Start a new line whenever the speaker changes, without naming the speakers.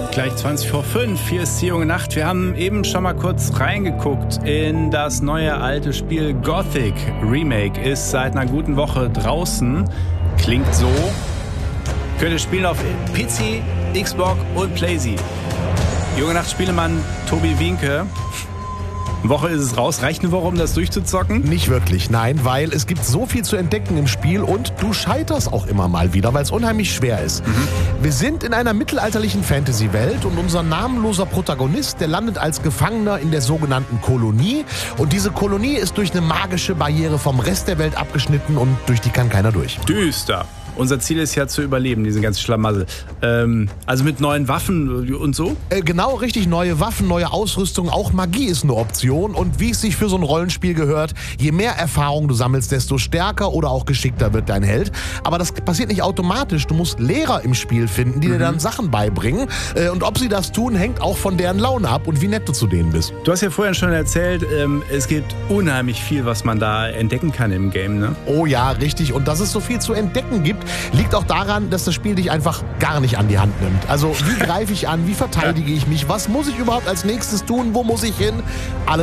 Gleich 20 vor 5, hier ist die junge Nacht. Wir haben eben schon mal kurz reingeguckt in das neue alte Spiel Gothic Remake. Ist seit einer guten Woche draußen. Klingt so. Könnt ihr spielen auf PC, Xbox und PlayStation. Junge Nacht Spielemann Tobi Wienke. Eine Woche ist es raus. Reicht eine Woche, um das durchzuzocken?
Nicht wirklich, nein, weil es gibt so viel zu entdecken im Spiel und du scheiterst auch immer mal wieder, weil es unheimlich schwer ist. Wir sind in einer mittelalterlichen Fantasy-Welt und unser namenloser Protagonist, der landet als Gefangener in der sogenannten Kolonie. Und diese Kolonie ist durch eine magische Barriere vom Rest der Welt abgeschnitten und durch die kann keiner durch.
Düster. Unser Ziel ist ja zu überleben, diesen ganzen Schlamassel. Also mit neuen Waffen und so?
Genau, richtig, neue Waffen, neue Ausrüstung, auch Magie ist eine Option. Und wie es sich für so ein Rollenspiel gehört, je mehr Erfahrung du sammelst, desto stärker oder auch geschickter wird dein Held. Aber das passiert nicht automatisch. Du musst Lehrer im Spiel finden, die dir dann Sachen beibringen. Und ob sie das tun, hängt auch von deren Laune ab und wie nett du zu denen bist.
Du hast ja vorhin schon erzählt, es gibt unheimlich viel, was man da entdecken kann im Game, ne?
Oh ja, richtig. Und dass es so viel zu entdecken gibt, liegt auch daran, dass das Spiel dich einfach gar nicht an die Hand nimmt. Also wie greife ich an, wie verteidige ich mich, was muss ich überhaupt als nächstes tun, wo muss ich hin? Alles